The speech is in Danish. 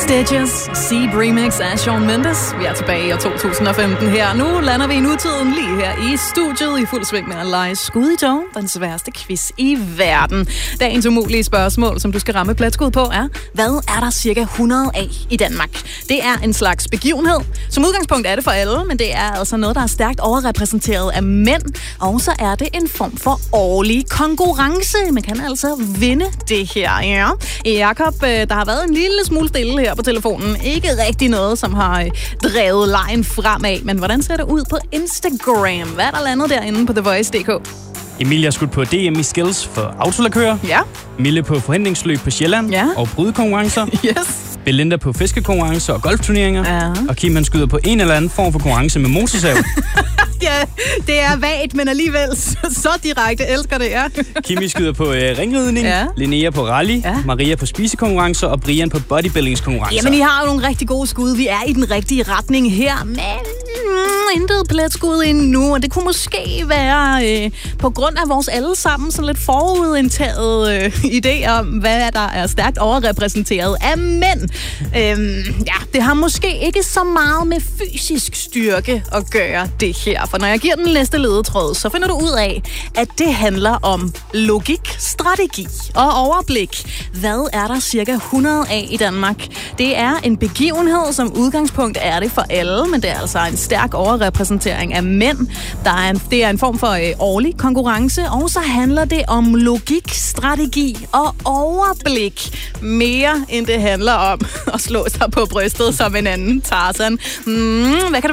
Stitches, Sea Remix af Shawn Mendes. Vi er tilbage i år 2015 her. Nu lander vi i nutiden lige her i studiet i fuld sving med at lege skud i tog. Den sværeste quiz i verden. Dagens umulige spørgsmål, som du skal ramme pletskud på, er: hvad er der cirka 100 af i Danmark? Det er en slags begivenhed. Som udgangspunkt er det for alle, men det er altså noget, der er stærkt overrepræsenteret af mænd. Og så er det en form for årlig konkurrence. Man kan altså vinde det her, ja. Jakob, der har været en lille smule stille her på telefonen. Ikke rigtig noget, som har drevet lejen fremad. Men hvordan ser det ud på Instagram? Hvad er der landet derinde på TheVoice.dk? Emilie er skudt på DM i skills for autolakører. Ja. Mille på forhindringsløb på Sjælland. Ja. Og brydekonkurrencer. Yes. Belinda på fiskekonkurrencer og golfturneringer. Ja. Og Kim, han skyder på en eller anden form for konkurrence med motorsav. Ja, det er vagt, men alligevel så direkte. Elsker det, ja. Kimi skyder på ringridning. Ja. Linnea på rally. Ja. Maria på spisekonkurrencer. Og Brian på bodybuildingskonkurrencer. Jamen, I har jo nogle rigtig gode skud. Vi er i den rigtige retning her, men intet pletskud endnu. Og det kunne måske være på grund af vores allesammen sådan lidt forudindtaget idé om, hvad der er stærkt overrepræsenteret af mænd. Ja, det har måske ikke så meget med fysisk styrke at gøre det her. For når jeg giver den næste ledetråd, så finder du ud af, at det handler om logik, strategi og overblik. Hvad er der cirka 100 af i Danmark? Det er en begivenhed, som udgangspunkt er det for alle, men det er altså en stærk overrepræsentering af mænd. Det er en form for årlig konkurrence, og så handler det om logik, strategi og overblik. Mere end det handler om at slå sig på brystet som en anden Tarzan. Hvad kan det